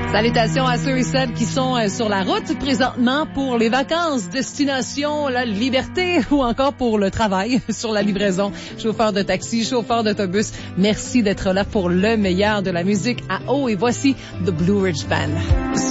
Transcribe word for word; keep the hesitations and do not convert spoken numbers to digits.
Salutations à ceux et celles qui sont euh, sur la route présentement pour les vacances, destination, la liberté ou encore pour le travail sur la livraison. Chauffeur de taxi, chauffeur d'autobus, merci d'être là pour le meilleur de la musique à eau. Et voici The Blue Ridge Band.